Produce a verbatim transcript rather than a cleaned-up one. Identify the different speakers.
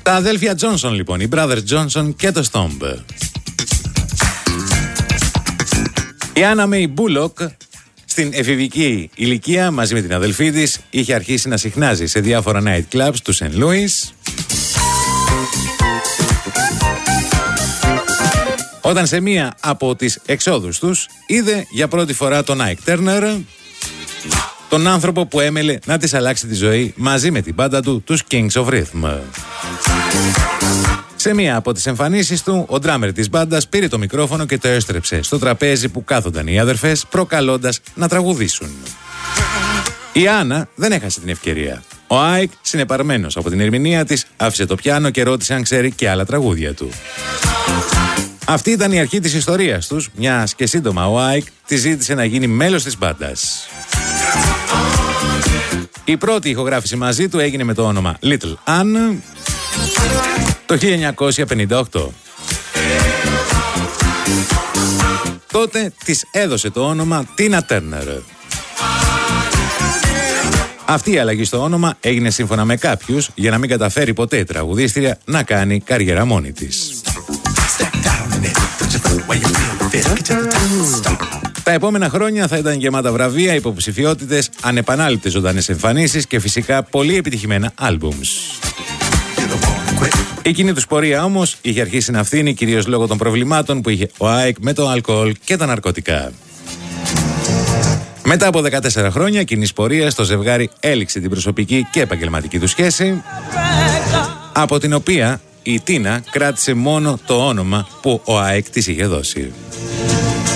Speaker 1: Τα αδέλφια Τζόνσον λοιπόν, οι Brothers Johnson και το Stomp. Η Άννα Μέι Μπούλοκ στην εφηβική ηλικία μαζί με την αδελφή της είχε αρχίσει να συχνάζει σε διάφορα night clubs του Σεν Λούις, όταν σε μία από τις εξόδους τους είδε για πρώτη φορά τον Άικ Τέρνερ, τον άνθρωπο που έμελε να της αλλάξει τη ζωή μαζί με την μπάντα του, τους Kings of Rhythm. Σε μία από τις εμφανίσεις του, ο ντράμερ της μπάντας πήρε το μικρόφωνο και το έστρεψε στο τραπέζι που κάθονταν οι άδερφες, προκαλώντας να τραγουδήσουν. Η Άννα δεν έχασε την ευκαιρία. Ο Άικ, συνεπαρμένος από την ερμηνεία της, άφησε το πιάνο και ρώτησε αν ξέρει και άλλα τραγούδια του. Αυτή ήταν η αρχή της ιστορίας τους, μιας και σύντομα ο Άικ τη ζήτησε να γίνει μέλος της μπάντας. Η πρώτη ηχογράφηση μαζί του έγινε με το όνομα Little Ann το χίλια εννιακόσια πενήντα οκτώ. Τότε της έδωσε το όνομα Tina Turner. Αυτή η αλλαγή στο όνομα έγινε σύμφωνα με κάποιους για να μην καταφέρει ποτέ η τραγουδίστρια να κάνει καριέρα μόνη της. Τα επόμενα χρόνια θα ήταν γεμάτα βραβεία, υποψηφιότητες, ανεπανάληπτες ζωντανές εμφανίσεις και φυσικά πολύ επιτυχημένα άλμπουμς. Η κοινή τους πορεία όμως είχε αρχίσει να φθήνει κυρίως λόγω των προβλημάτων που είχε ο Άικ με το αλκοόλ και τα ναρκωτικά. Μετά από δεκατέσσερα χρόνια κοινής πορείας, το ζευγάρι έληξε την προσωπική και επαγγελματική του σχέση, από την οποία η Τίνα κράτησε μόνο το όνομα που ο Άικ της είχε δώσει.